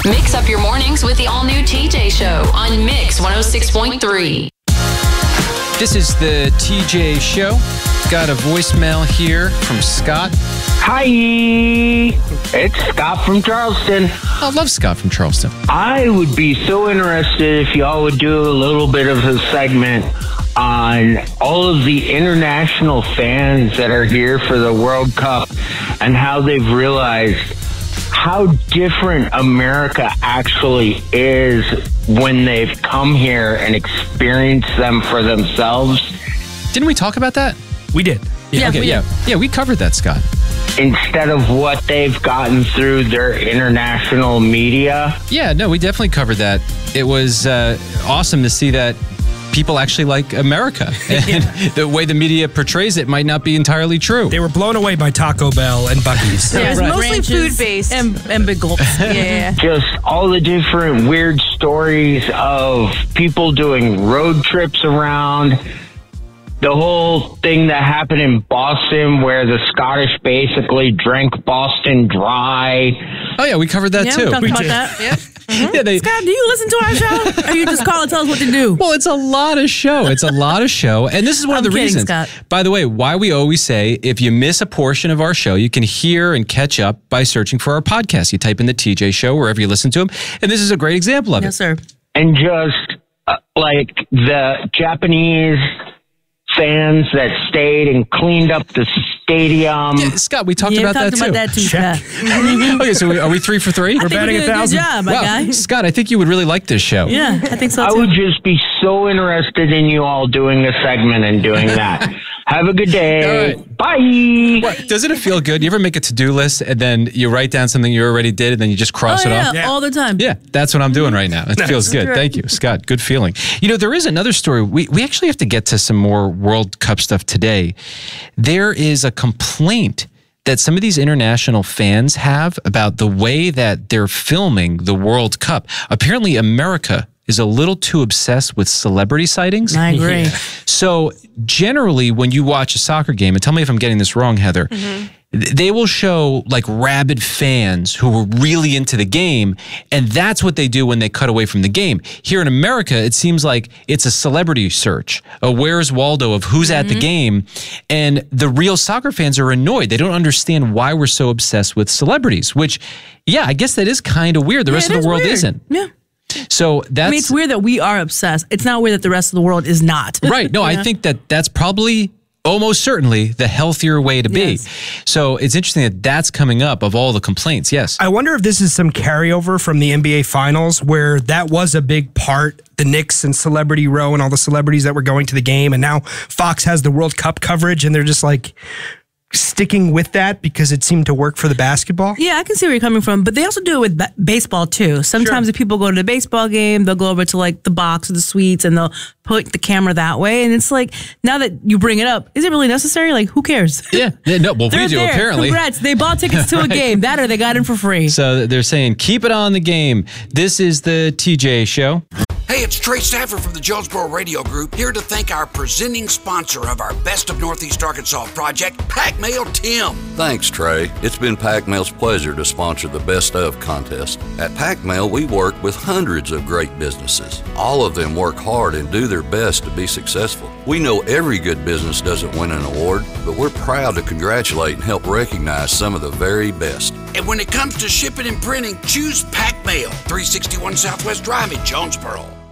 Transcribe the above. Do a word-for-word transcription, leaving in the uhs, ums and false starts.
Mix up your mornings with the all-new T J Show on Mix one oh six point three. This is the T J Show. Got a voicemail here from Scott. Hi, it's Scott from Charleston. I love Scott from Charleston. I would be so interested if y'all would do a little bit of a segment on all of the international fans that are here for the World Cup and how they've realized how different America actually is when they've come here and experienced them for themselves. Didn't we talk about that? We did. Yeah, okay, we yeah. did. Yeah, we covered that, Scott. Instead of what they've gotten through their international media. Yeah, no, we definitely covered that. It was uh, awesome to see that people actually like America. And Yeah. the way the media portrays it might not be entirely true. They were blown away by Taco Bell and Buc-ee's. Yeah, it's Right. mostly Ranches food-based. and, and big gulps. Yeah, yeah. Just all the different weird stories of people doing road trips around. The whole thing that happened in Boston where the Scottish basically drank Boston dry. Oh, yeah, we covered that Yeah, too. we talked We about did. that. Yep. Yeah, they, Scott, do you listen to our show? Or you just call and tell us what to do? well, it's a lot of show. It's a lot of show. And this is one I'm of the kidding, reasons, Scott. by the way, why we always say if you miss a portion of our show, you can hear and catch up by searching for our podcast. You type in the T J Show wherever you listen to them. And this is a great example of Yes, it. sir. And just uh, like the Japanese fans that stayed and cleaned up the stadium. Yeah, Scott, we talked Yeah, we about talked that about too. that too, Scott. Okay, so we, are we three for three? I think batting we did a a good thousand. job, my Wow, guy. Scott, I think you would really like this show. Yeah, I think so I too. would just be so interested in you all doing a segment and doing that. Have a good day. All right. Bye. What, doesn't it feel good? You ever make a to-do list and then you write down something you already did and then you just Oh, cross it yeah, off? Yeah. all the time. Yeah, that's what I'm doing right now. It feels good. right. Thank you, Scott. Good feeling. You know, there is another story. We we actually have to get to some more World Cup stuff today. There is a complaint that some of these international fans have about the way that they're filming the World Cup. Apparently, America is a little too obsessed with celebrity sightings. I agree. So generally, when you watch a soccer game, and tell me if I'm getting this wrong, Heather, th- they will show like rabid fans who were really into the game, and that's what they do when they cut away from the game. Here in America, it seems like it's a celebrity search, a Where's Waldo of who's at the game, and the real soccer fans are annoyed. They don't understand why we're so obsessed with celebrities, which, yeah, I guess that is kind of weird. The rest Yeah, of it the is world weird. isn't. Yeah. So that's I mean, it's weird that we are obsessed. It's not weird that the rest of the world is not. right. No, I think that that's probably almost certainly the healthier way to be. Yes. So it's interesting that that's coming up of all the complaints. Yes. I wonder if this is some carryover from the N B A Finals where that was a big part, the Knicks and Celebrity Row and all the celebrities that were going to the game. And now Fox has the World Cup coverage and they're just like sticking with that because it seemed to work for the basketball. Yeah, I can see where you're coming from, but they also do it with ba- baseball too. Sometimes Sure. if people go to the baseball game, they'll go over to like the box or the suites and they'll put the camera that way. And it's like, now that you bring it up, is it really necessary? Like, who cares? Yeah. Yeah, no, well, They're we do there. apparently. Congrats. They bought tickets to a game. That or they got in for free. So they're saying, keep it on the game. This is the T J Show. Hey, it's Trey Stafford from the Jonesboro Radio Group, here to thank our presenting sponsor of our Best of Northeast Arkansas project, Pack Mail Tim. Thanks, Trey. It's been Pack Mail's pleasure to sponsor the Best Of contest. At Pack Mail, we work with hundreds of great businesses. All of them work hard and do their best to be successful. We know every good business doesn't win an award, but we're proud to congratulate and help recognize some of the very best. And when it comes to shipping and printing, choose Pack Mail, three sixty-one Southwest Drive in Jonesboro.